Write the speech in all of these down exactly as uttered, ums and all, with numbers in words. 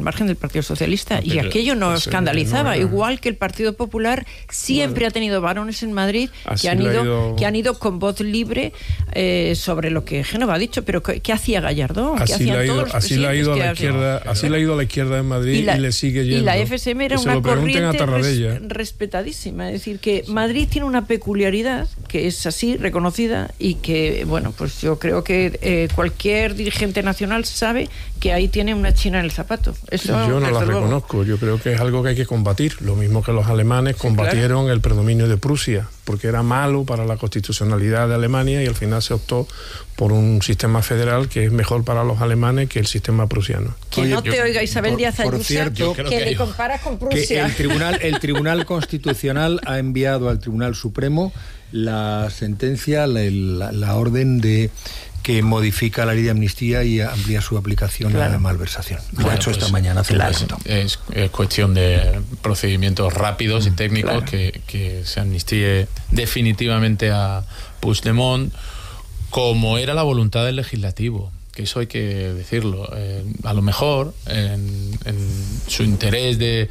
margen del Partido Socialista, pero, y aquello no pues, escandalizaba, no, no, igual que el Partido Popular siempre bueno, ha tenido varones en Madrid que han ido, ido que han ido con voz libre eh, sobre lo que Génova ha dicho, pero ¿qué, qué hacía Gallardón? ¿Qué así hacían ha ido, todos los así le ha ido a la izquierda, hace... así le ha ido a la izquierda en Madrid y, la, y le sigue yendo. Y la F S M era una corriente res, respetadísima, es decir, que sí. Madrid tiene una peculiaridad que es así reconocida y que, bueno, pues yo creo que eh, cualquier dirigente nacional sabe que ahí tiene una china en el zapato. Eso, yo no la luego. reconozco, yo creo que es algo que hay que combatir, lo mismo que los alemanes sí, combatieron claro. el predominio de Prusia, porque era malo para la constitucionalidad de Alemania y al final se optó por un sistema federal que es mejor para los alemanes que el sistema prusiano. Que Oye, no te yo, oiga Isabel por, Díaz Ayuso, cierto, que, que le comparas con Prusia. Que el tribunal, el Tribunal Constitucional ha enviado al Tribunal Supremo la sentencia, la, la, la orden de que modifica la ley de amnistía y amplía su aplicación claro. a la malversación. Lo bueno, ha hecho pues, esta mañana. Claro, es, es cuestión de procedimientos rápidos mm, y técnicos claro. que, que se amnistíe definitivamente a Puigdemont, como era la voluntad del legislativo, que eso hay que decirlo. Eh, a lo mejor, en, en su interés de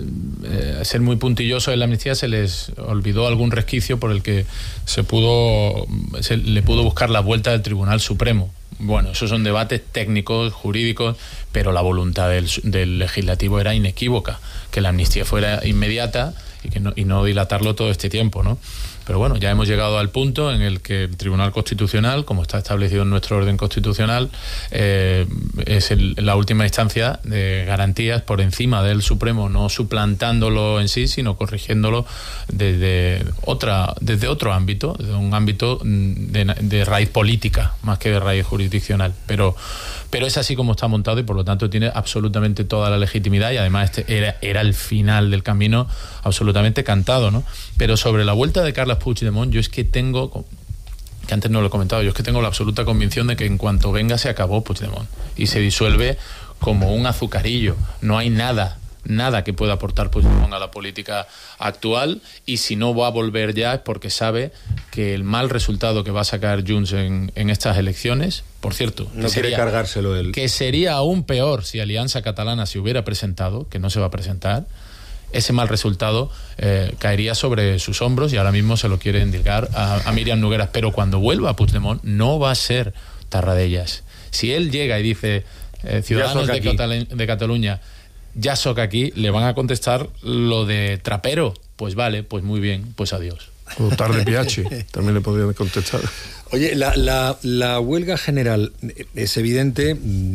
eh, ser muy puntilloso en la amnistía, se les olvidó algún resquicio por el que se pudo se le pudo buscar la vuelta del Tribunal Supremo. Bueno, esos son debates técnicos, jurídicos, pero la voluntad del, del legislativo era inequívoca, que la amnistía fuera inmediata y que no, y no dilatarlo todo este tiempo, ¿no? Pero bueno, ya hemos llegado al punto en el que el Tribunal Constitucional, como está establecido en nuestro orden constitucional, eh, es el, la última instancia de garantías por encima del Supremo, no suplantándolo en sí, sino corrigiéndolo desde otra, desde otro ámbito, desde un ámbito de, de raíz política, más que de raíz jurisdiccional. Pero, pero es así como está montado y por lo tanto tiene absolutamente toda la legitimidad y además este era, era el final del camino absolutamente cantado, ¿no? Pero sobre la vuelta de Carles Puigdemont, yo es que tengo, que antes no lo he comentado, yo es que tengo la absoluta convicción de que en cuanto venga se acabó Puigdemont y se disuelve como un azucarillo. No hay nada, nada que pueda aportar Puigdemont a la política actual, y si no va a volver ya es porque sabe que el mal resultado que va a sacar Junts en, en estas elecciones, por cierto, no quiere sería, cargárselo él. Que sería aún peor si Alianza Catalana se hubiera presentado, que no se va a presentar. Ese mal resultado eh, caería sobre sus hombros y ahora mismo se lo quiere endilgar a, a Míriam Nogueras. Pero cuando vuelva a Puigdemont no va a ser Tarradellas. Si él llega y dice eh, Ciudadanos de, Catal- de Cataluña, ya soca aquí, le van a contestar lo de trapero. Pues vale, pues muy bien, pues adiós. O tarde Piachi, también le podrían contestar. Oye, la, la, la huelga general es evidente,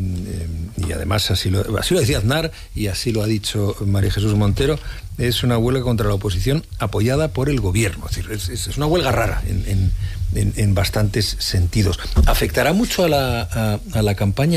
y además así lo, así lo decía Aznar y así lo ha dicho María Jesús Montero, es una huelga contra la oposición apoyada por el gobierno. Es decir, es, es una huelga rara en, en, en, en bastantes sentidos. ¿Afectará mucho a la, a, a la campaña?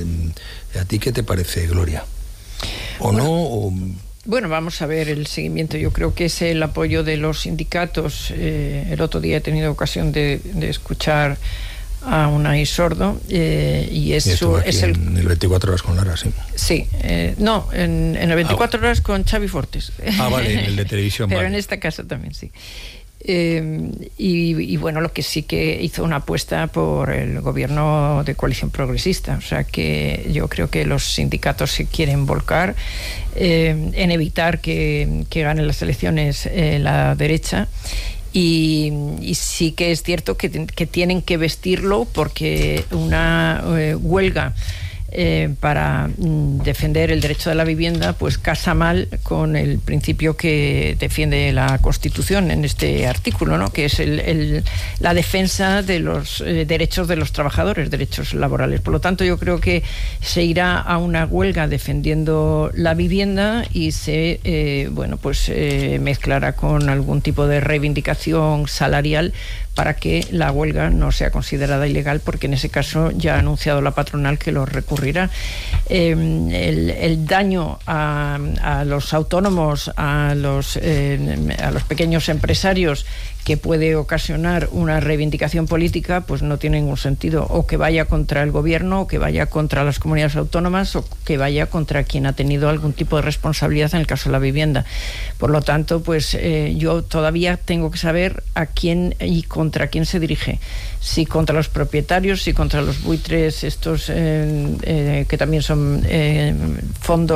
¿A ti qué te parece, Gloria? ¿O no? ¿O... Bueno, vamos a ver el seguimiento. Yo creo que es el apoyo de los sindicatos. Eh, el otro día he tenido ocasión de, de escuchar a Unai Sordo eh, y es, su, es el... en el veinticuatro horas con Lara, sí. Sí, eh, no, en, en el veinticuatro ah, horas con Xavi Fortes. Ah, vale, en el de televisión. Pero vale. En esta casa también, sí. Eh, y, y bueno, lo que sí que hizo una apuesta por el gobierno de coalición progresista, o sea que yo creo que los sindicatos se quieren volcar eh, en evitar que, que gane las elecciones eh, la derecha. Y, y sí que es cierto que, que tienen que vestirlo porque una eh, huelga Eh, para mm, defender el derecho de la vivienda pues casa mal con el principio que defiende la Constitución en este artículo, ¿no? Que es el, el, la defensa de los eh, derechos de los trabajadores, derechos laborales. Por lo tanto, yo creo que se irá a una huelga defendiendo la vivienda y se eh, bueno pues eh, mezclará con algún tipo de reivindicación salarial para que la huelga no sea considerada ilegal, porque en ese caso ya ha anunciado la patronal que lo recurrirá. Eh, el, el daño a, a los autónomos, a los, eh, a los pequeños empresarios que puede ocasionar una reivindicación política, pues no tiene ningún sentido, o que vaya contra el gobierno, o que vaya contra las comunidades autónomas, o que vaya contra quien ha tenido algún tipo de responsabilidad en el caso de la vivienda. Por lo tanto, pues eh, yo todavía tengo que saber a quién y contra quién se dirige, si contra los propietarios, si contra los buitres estos eh, eh, que también son eh, fondos